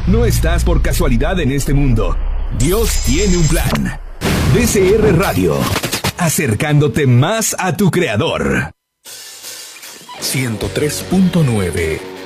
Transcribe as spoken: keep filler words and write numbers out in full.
No estás por casualidad en este mundo. Dios tiene un plan. D C R Radio, acercándote más a tu Creador. ciento tres punto nueve